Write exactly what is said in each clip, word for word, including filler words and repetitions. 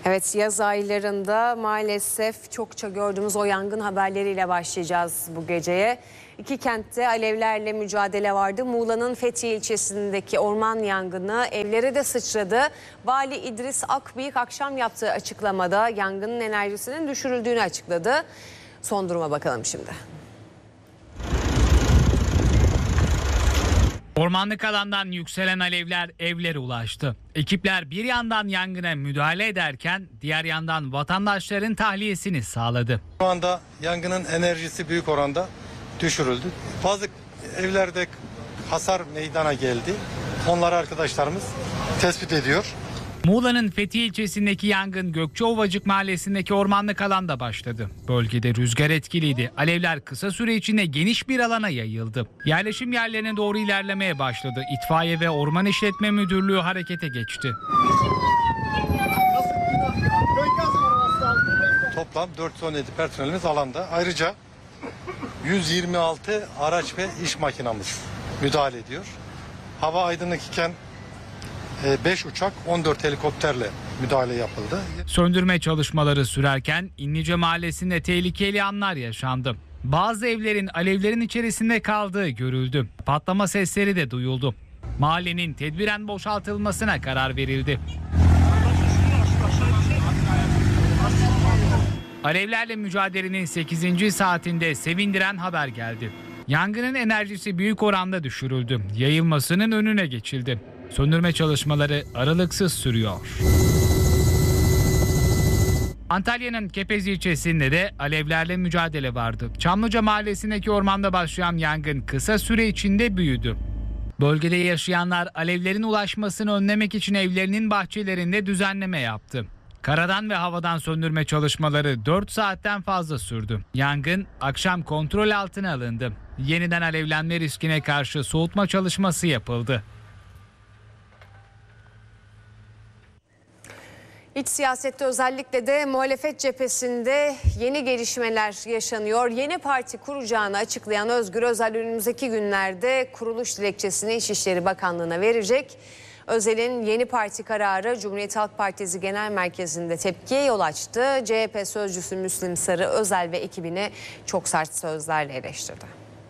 Evet, yaz aylarında maalesef çokça gördüğümüz o yangın haberleriyle başlayacağız bu geceye. İki kentte alevlerle mücadele vardı. Muğla'nın Fethiye ilçesindeki orman yangını evlere de sıçradı. Vali İdris Akbıyık akşam yaptığı açıklamada yangının enerjisinin düşürüldüğünü açıkladı. Son duruma bakalım şimdi. Ormanlık alandan yükselen alevler evlere ulaştı. Ekipler bir yandan yangına müdahale ederken diğer yandan vatandaşların tahliyesini sağladı. Şu anda yangının enerjisi büyük oranda düşürüldü. Bazı evlerde hasar meydana geldi. Onları arkadaşlarımız tespit ediyor. Muğla'nın Fethiye ilçesindeki yangın Gökçeovacık mahallesindeki ormanlık alanda başladı. Bölgede rüzgar etkiliydi. Alevler kısa süre içinde geniş bir alana yayıldı. Yerleşim yerlerine doğru ilerlemeye başladı. İtfaiye ve Orman İşletme Müdürlüğü harekete geçti. Toplam dört yüz on yedi personelimiz alanda. Ayrıca yüz yirmi altı araç ve iş makinamız müdahale ediyor. Hava aydınlık iken beş uçak on dört helikopterle müdahale yapıldı. Söndürme çalışmaları sürerken İnlice Mahallesi'nde tehlikeli anlar yaşandı. Bazı evlerin alevlerin içerisinde kaldığı görüldü. Patlama sesleri de duyuldu. Mahallenin tedbiren boşaltılmasına karar verildi. Alevlerle mücadelenin sekizinci saatinde sevindiren haber geldi. Yangının enerjisi büyük oranda düşürüldü. Yayılmasının önüne geçildi. Söndürme çalışmaları aralıksız sürüyor. Antalya'nın Kepez ilçesinde de alevlerle mücadele vardı. Çamlıca mahallesindeki ormanda başlayan yangın kısa süre içinde büyüdü. Bölgede yaşayanlar alevlerin ulaşmasını önlemek için evlerinin bahçelerinde düzenleme yaptı. Karadan ve havadan söndürme çalışmaları dört saatten fazla sürdü. Yangın akşam kontrol altına alındı. Yeniden alevlenme riskine karşı soğutma çalışması yapıldı. İç siyasette özellikle de muhalefet cephesinde yeni gelişmeler yaşanıyor. Yeni parti kuracağını açıklayan Özgür Özel önümüzdeki günlerde kuruluş dilekçesini İçişleri Bakanlığı'na verecek. Özel'in yeni parti kararı Cumhuriyet Halk Partisi Genel Merkezi'nde tepkiye yol açtı. C H P sözcüsü Müslim Sarı Özel ve ekibini çok sert sözlerle eleştirdi.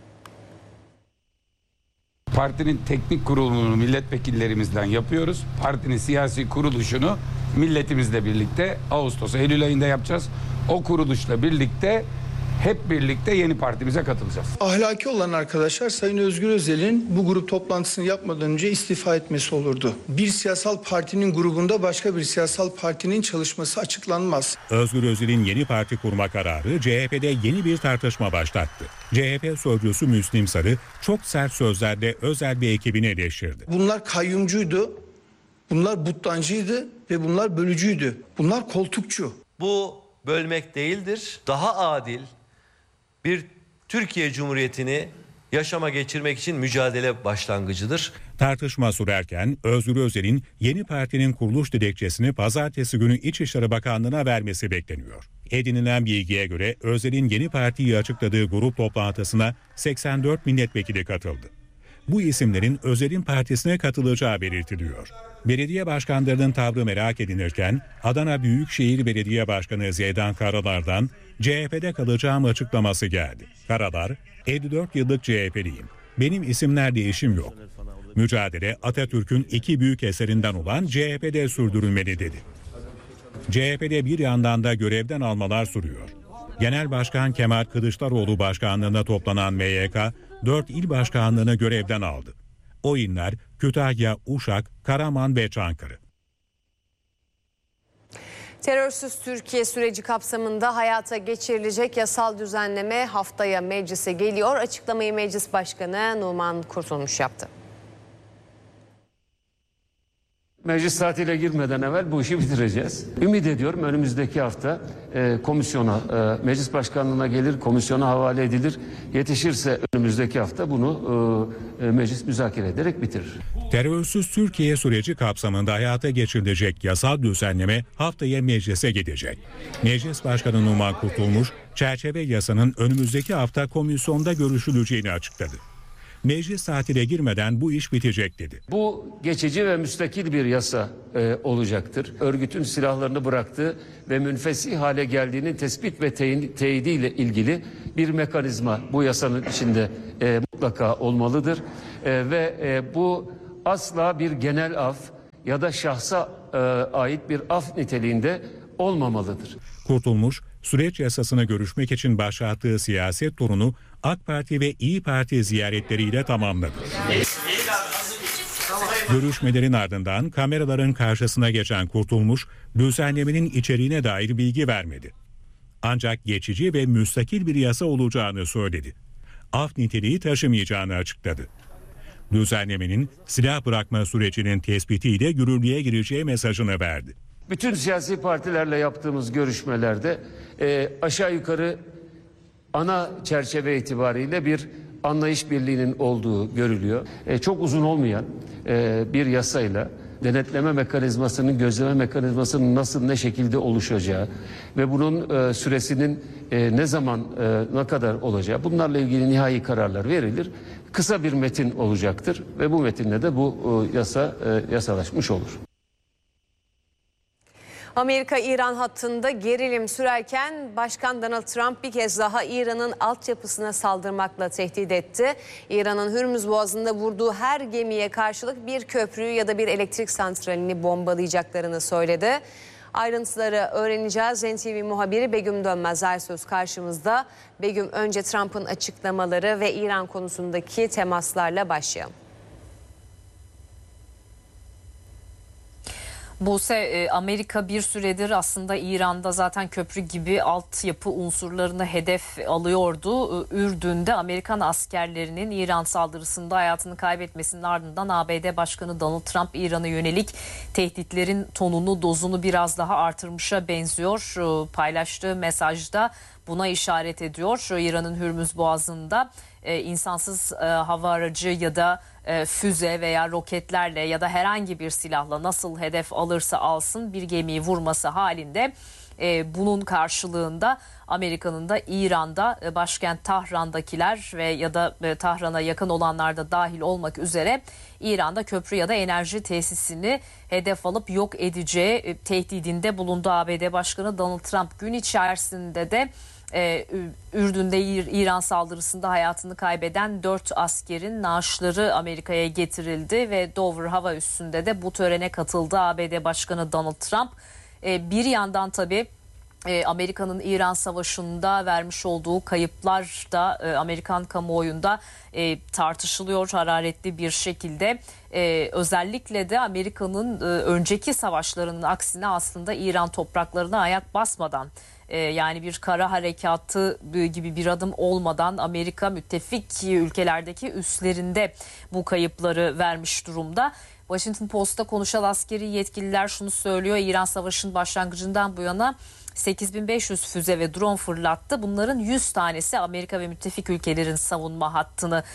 Partinin teknik kurulunu milletvekillerimizden yapıyoruz. Partinin siyasi kuruluşunu milletimizle birlikte Ağustos, Eylül ayında yapacağız. O kuruluşla birlikte hep birlikte yeni partimize katılacağız. Ahlaki olan arkadaşlar Sayın Özgür Özel'in bu grup toplantısını yapmadan önce istifa etmesi olurdu. Bir siyasal partinin grubunda başka bir siyasal partinin çalışması açıklanmaz. Özgür Özel'in yeni parti kurma kararı C H P'de yeni bir tartışma başlattı. C H P sözcüsü Müslim Sarı çok sert sözlerle Özel bir ekibini eleştirdi. Bunlar kayyumcuydu, bunlar buttancıydı ve bunlar bölücüydü. Bunlar koltukçu. Bu bölmek değildir, daha adil bir Türkiye Cumhuriyeti'ni yaşama geçirmek için mücadele başlangıcıdır. Tartışma sürerken Özgür Özel'in yeni partinin kuruluş dilekçesini pazartesi günü İçişleri Bakanlığı'na vermesi bekleniyor. Edinilen bilgiye göre Özel'in yeni partiyi açıkladığı grup toplantısına seksen dört milletvekili katıldı. Bu isimlerin Özel'in partisine katılacağı belirtiliyor. Belediye başkanlarının tavrı merak edilirken Adana Büyükşehir Belediye Başkanı Zeydan Karalar'dan C H P'de kalacağım açıklaması geldi. Karalar, elli dört yıllık C H P'liyim. Benim isimler değişim yok. Mücadele Atatürk'ün iki büyük eserinden olan C H P'de sürdürülmeli dedi. C H P'de bir yandan da görevden almalar sürüyor. Genel Başkan Kemal Kılıçdaroğlu başkanlığında toplanan M Y K, dört il başkanlığını görevden aldı. O iller Kütahya, Uşak, Karaman ve Çankırı. Terörsüz Türkiye süreci kapsamında hayata geçirilecek yasal düzenleme haftaya meclise geliyor. Açıklamayı Meclis Başkanı Numan Kurtulmuş yaptı. Meclis tatile girmeden evvel bu işi bitireceğiz. Ümit ediyorum önümüzdeki hafta e, komisyona, e, meclis başkanlığına gelir, komisyona havale edilir. Yetişirse önümüzdeki hafta bunu e, e, meclis müzakere ederek bitirir. Terörsüz Türkiye süreci kapsamında hayata geçirilecek yasal düzenleme haftaya meclise gidecek. Meclis Başkanı Numan Kurtulmuş, çerçeve yasanın önümüzdeki hafta komisyonda görüşüleceğini açıkladı. Meclis tatile girmeden bu iş bitecek dedi. Bu geçici ve müstakil bir yasa e, olacaktır. Örgütün silahlarını bıraktığı ve münfesih hale geldiğinin tespit ve teyin, teyidiyle ilgili bir mekanizma bu yasanın içinde e, mutlaka olmalıdır. E, ve e, bu asla bir genel af ya da şahsa e, ait bir af niteliğinde olmamalıdır. Kurtulmuş, süreç yasasını görüşmek için başlattığı siyaset turunu AK Parti ve İyi Parti ziyaretleriyle tamamladı. Görüşmelerin ardından kameraların karşısına geçen Kurtulmuş, düzenlemenin içeriğine dair bilgi vermedi. Ancak geçici ve müstakil bir yasa olacağını söyledi. Af niteliği taşımayacağını açıkladı. Düzenlemenin silah bırakma sürecinin tespitiyle yürürlüğe gireceği mesajını verdi. Bütün siyasi partilerle yaptığımız görüşmelerde e, aşağı yukarı ana çerçeve itibariyle bir anlayış birliğinin olduğu görülüyor. E, çok uzun olmayan e, bir yasayla denetleme mekanizmasının, gözleme mekanizmasının nasıl, ne şekilde oluşacağı ve bunun e, süresinin e, ne zaman, e, ne kadar olacağı, bunlarla ilgili nihai kararlar verilir. Kısa bir metin olacaktır ve bu metinle de bu e, yasa e, yasalaşmış olur. Amerika-İran hattında gerilim sürerken Başkan Donald Trump bir kez daha İran'ın altyapısına saldırmakla tehdit etti. İran'ın Hürmüz Boğazı'nda vurduğu her gemiye karşılık bir köprüyü ya da bir elektrik santralini bombalayacaklarını söyledi. Ayrıntıları öğreneceğiz. N T V muhabiri Begüm Dönmez Ersöz karşımızda. Begüm, önce Trump'ın açıklamaları ve İran konusundaki temaslarla başlayalım. Buse, Amerika bir süredir aslında İran'da zaten köprü gibi altyapı unsurlarını hedef alıyordu. Ürdün'de Amerikan askerlerinin İran saldırısında hayatını kaybetmesinin ardından A B D Başkanı Donald Trump İran'a yönelik tehditlerin tonunu, dozunu biraz daha artırmışa benziyor. Paylaştığı mesajda buna işaret ediyor. İran'ın Hürmüz Boğazı'nda e, insansız e, hava aracı ya da e, füze veya roketlerle ya da herhangi bir silahla nasıl hedef alırsa alsın bir gemiyi vurması halinde e, bunun karşılığında Amerika'nın da İran'da e, başkent Tahran'dakiler ve ya da e, Tahran'a yakın olanlar da dahil olmak üzere İran'da köprü ya da enerji tesisini hedef alıp yok edeceği e, tehdidinde bulundu A B D Başkanı Donald Trump. Gün içerisinde de Ee, Ürdün'de İran saldırısında hayatını kaybeden dört askerin naaşları Amerika'ya getirildi ve Dover hava üssünde de bu törene katıldı A B D Başkanı Donald Trump. Ee, bir yandan tabii e, Amerika'nın İran savaşında vermiş olduğu kayıplar da e, Amerikan kamuoyunda e, tartışılıyor hararetli bir şekilde. E, özellikle de Amerika'nın e, önceki savaşlarının aksine aslında İran topraklarına ayak basmadan, yani bir kara harekatı gibi bir adım olmadan Amerika müttefik ülkelerdeki üslerinde bu kayıpları vermiş durumda. Washington Post'ta konuşan askeri yetkililer şunu söylüyor: İran Savaşı'nın başlangıcından bu yana sekiz bin beş yüz füze ve drone fırlattı. Bunların yüz tanesi Amerika ve müttefik ülkelerin savunma hattını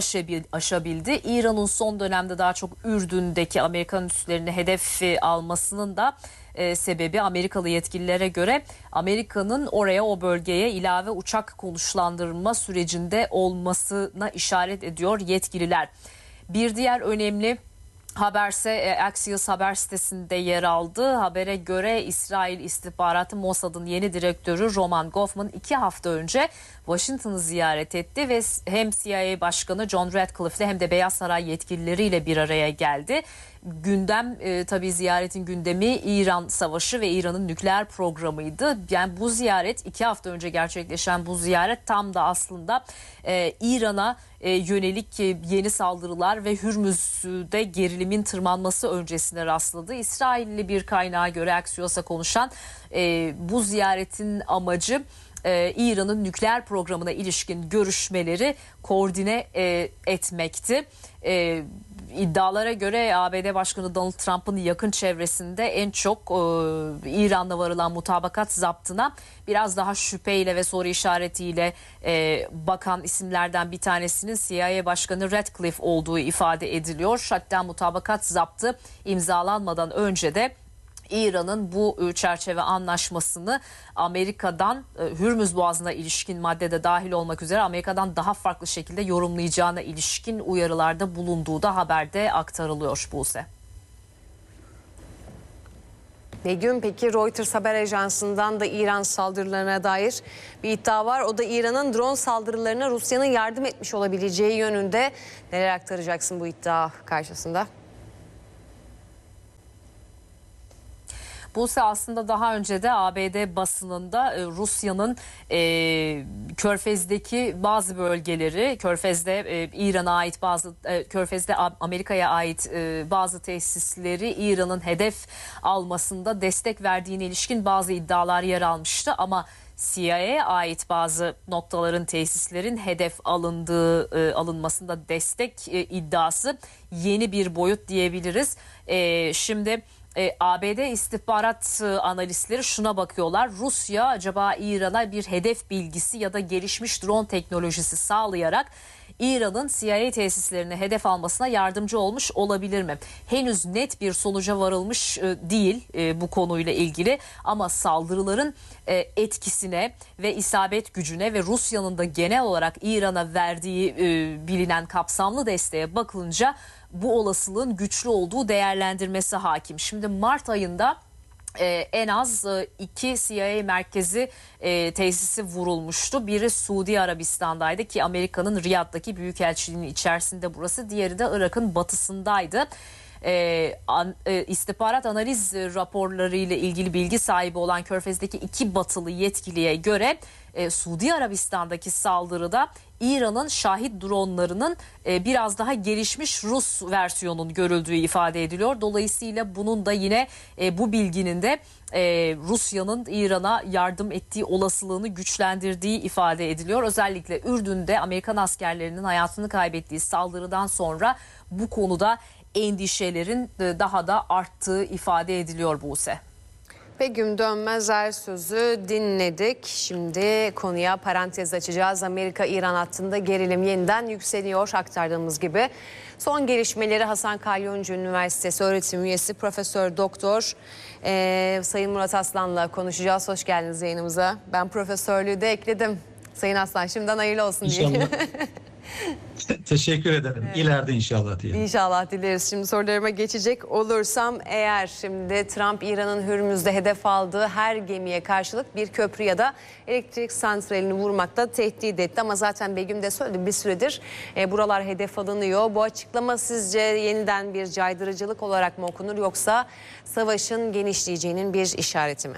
aşabildi. İran'ın son dönemde daha çok Ürdün'deki Amerikan üslerini hedef almasının da e, sebebi Amerikalı yetkililere göre Amerika'nın oraya, o bölgeye ilave uçak konuşlandırma sürecinde olmasına işaret ediyor yetkililer. Bir diğer önemli haberse Axios haber sitesinde yer aldı. Habere göre İsrail istihbaratı Mossad'ın yeni direktörü Roman Goffman iki hafta önce Washington'ı ziyaret etti ve hem C I A Başkanı John Ratcliffe'le hem de Beyaz Saray yetkilileriyle bir araya geldi. Gündem e, tabii ziyaretin gündemi İran Savaşı ve İran'ın nükleer programıydı. Yani bu ziyaret, iki hafta önce gerçekleşen bu ziyaret tam da aslında e, İran'a e, yönelik e, yeni saldırılar ve Hürmüz'de gerilimin tırmanması öncesine rastladı. İsrailli bir kaynağa göre, Axios'a konuşan, e, bu ziyaretin amacı Ee, İran'ın nükleer programına ilişkin görüşmeleri koordine e, etmekti. E, iddialara göre A B D Başkanı Donald Trump'ın yakın çevresinde en çok e, İran'la varılan mutabakat zaptına biraz daha şüpheyle ve soru işaretiyle e, bakan isimlerden bir tanesinin C I A Başkanı Ratcliffe olduğu ifade ediliyor. Hatta mutabakat zaptı imzalanmadan önce de İran'ın bu çerçeve anlaşmasını Amerika'dan Hürmüz Boğazı'na ilişkin maddede dahil olmak üzere Amerika'dan daha farklı şekilde yorumlayacağına ilişkin uyarılarda bulunduğu da haberde aktarılıyor Buse. Begüm, peki Reuters haber ajansından da İran saldırılarına dair bir iddia var. O da İran'ın drone saldırılarına Rusya'nın yardım etmiş olabileceği yönünde. Neler aktaracaksın bu iddia karşısında? Buse, aslında daha önce de A B D basınında e, Rusya'nın e, Körfez'deki bazı bölgeleri, Körfez'de e, İran'a ait bazı, e, Körfez'de Amerika'ya ait e, bazı tesisleri İran'ın hedef almasında destek verdiğine ilişkin bazı iddialar yer almıştı. Ama C I A'ya ait bazı noktaların, tesislerin hedef alındığı e, alınmasında destek e, iddiası yeni bir boyut diyebiliriz. E, şimdi... E, A B D istihbarat e, analistleri şuna bakıyorlar. Rusya acaba İran'a bir hedef bilgisi ya da gelişmiş drone teknolojisi sağlayarak İran'ın C I A tesislerini hedef almasına yardımcı olmuş olabilir mi? Henüz net bir sonuca varılmış e, değil e, bu konuyla ilgili, ama saldırıların e, etkisine ve isabet gücüne ve Rusya'nın da genel olarak İran'a verdiği e, bilinen kapsamlı desteğe bakılınca bu olasılığın güçlü olduğu değerlendirmesi hakim. Şimdi Mart ayında e, en az e, iki C I A merkezi e, tesisi vurulmuştu. Biri Suudi Arabistan'daydı ki Amerika'nın Riyad'daki büyükelçiliğinin içerisinde burası. Diğeri de Irak'ın batısındaydı. E, an, e, istihbarat analiz raporları ile ilgili bilgi sahibi olan Körfez'deki iki batılı yetkiliye göre e, Suudi Arabistan'daki saldırıda İran'ın şahit dronlarının e, biraz daha gelişmiş Rus versiyonun görüldüğü ifade ediliyor. Dolayısıyla bunun da yine e, bu bilginin de e, Rusya'nın İran'a yardım ettiği olasılığını güçlendirdiği ifade ediliyor. Özellikle Ürdün'de Amerikan askerlerinin hayatını kaybettiği saldırıdan sonra bu konuda endişelerin daha da arttığı ifade ediliyor Buse. Begüm Dönmezer sözü dinledik. Şimdi konuya parantez açacağız. Amerika-İran hattında gerilim yeniden yükseliyor aktardığımız gibi. Son gelişmeleri Hasan Kalyoncu Üniversitesi öğretim üyesi Profesör Doktor e, Sayın Murat Aslan'la konuşacağız. Hoş geldiniz yayınımıza. Ben profesörlüğü de ekledim. Sayın Aslan, şimdiden hayırlı olsun diyelim. Teşekkür ederim. Evet. İleride inşallah diyelim. İnşallah dileriz. Şimdi sorularıma geçecek olursam eğer, şimdi Trump İran'ın Hürmüz'de hedef aldığı her gemiye karşılık bir köprü ya da elektrik santralini vurmakta tehdit etti. Ama zaten Begüm de söyledi, bir süredir e, buralar hedef alınıyor. Bu açıklama sizce yeniden bir caydırıcılık olarak mı okunur, yoksa savaşın genişleyeceğinin bir işareti mi?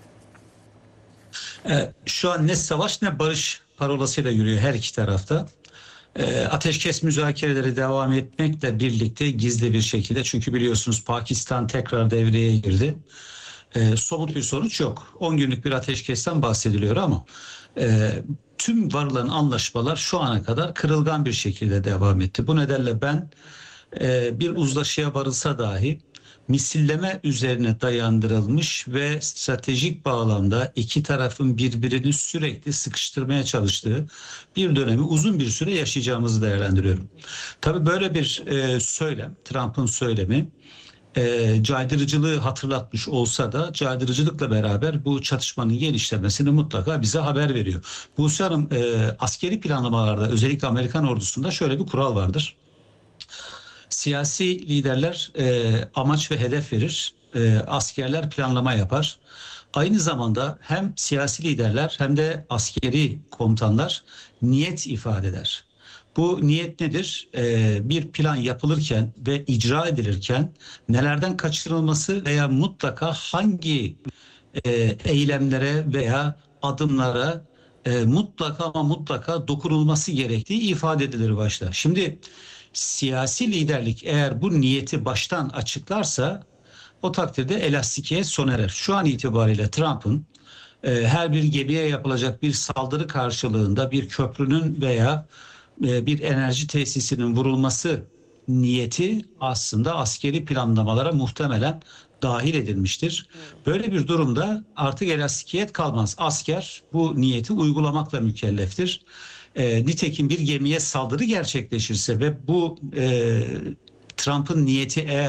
Ee, şu an ne savaş ne barış parolasıyla yürüyor her iki tarafta. Ateşkes müzakereleri devam etmekle birlikte gizli bir şekilde, çünkü biliyorsunuz Pakistan tekrar devreye girdi. E, somut bir sonuç yok. on günlük bir ateşkesten bahsediliyor ama e, tüm varılan anlaşmalar şu ana kadar kırılgan bir şekilde devam etti. Bu nedenle ben e, bir uzlaşıya varılsa dahi misilleme üzerine dayandırılmış ve stratejik bağlamda iki tarafın birbirini sürekli sıkıştırmaya çalıştığı bir dönemi uzun bir süre yaşayacağımızı değerlendiriyorum. Tabii böyle bir e, söylem, Trump'ın söylemi e, caydırıcılığı hatırlatmış olsa da caydırıcılıkla beraber bu çatışmanın genişlemesini mutlaka bize haber veriyor. Buse Hanım, e, askeri planlamalarda özellikle Amerikan ordusunda şöyle bir kural vardır. Siyasi liderler e, amaç ve hedef verir, e, askerler planlama yapar. Aynı zamanda hem siyasi liderler hem de askeri komutanlar niyet ifade eder. Bu niyet nedir? E, bir plan yapılırken ve icra edilirken nelerden kaçırılması veya mutlaka hangi e, eylemlere veya adımlara e, mutlaka ama mutlaka dokunulması gerektiği ifade edilir başta. Şimdi siyasi liderlik eğer bu niyeti baştan açıklarsa o takdirde elastikiyet sona erer. Şu an itibariyle Trump'ın e, her bir gemiye yapılacak bir saldırı karşılığında bir köprünün veya e, bir enerji tesisinin vurulması niyeti aslında askeri planlamalara muhtemelen dahil edilmiştir. Böyle bir durumda artık elastikiyet kalmaz. Asker bu niyeti uygulamakla mükelleftir. E, nitekim bir gemiye saldırı gerçekleşirse ve bu e, Trump'ın niyeti eğer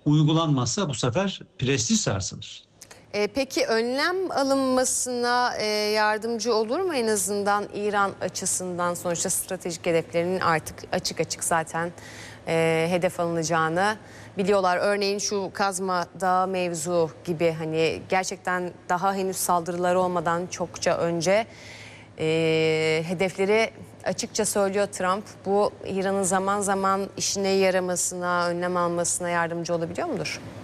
uygulanmazsa bu sefer prestij sarsılır. E, peki önlem alınmasına e, yardımcı olur mu en azından İran açısından? Sonuçta stratejik hedeflerinin artık açık açık zaten e, hedef alınacağını biliyorlar. Örneğin şu Kazma Dağı mevzu gibi, hani gerçekten daha henüz saldırılar olmadan çokça önce e, hedefleri açıkça söylüyor Trump. Bu İran'ın zaman zaman işine yaramasına, önlem almasına yardımcı olabiliyor mudur?